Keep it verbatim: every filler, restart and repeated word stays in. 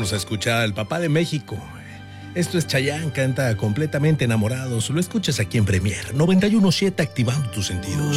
Vamos a escuchar al papá de México. Esto es Chayanne, canta Completamente Enamorados. Lo escuchas aquí en Premier noventa y uno punto siete, activando tus sentidos.